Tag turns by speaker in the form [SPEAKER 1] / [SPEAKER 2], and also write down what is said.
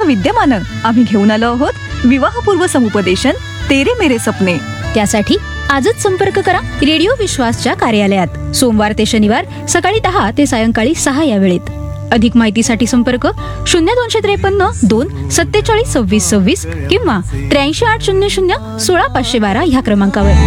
[SPEAKER 1] विद्यमान आम्ही घेऊन आलो आहोत विवाहपूर्व समुपदेशन तेरे मेरे सपने.
[SPEAKER 2] त्यासाठी आजच संपर्क करा रेडिओ विश्वासच्या कार्यालयात सोमवार ते शनिवार सकाळी 10 ते सायंकाळी 6 या वेळेत. अधिक माहितीसाठी संपर्क 0253 2 47 26 26 किंवा 83 800 16 512 ह्या क्रमांकावर.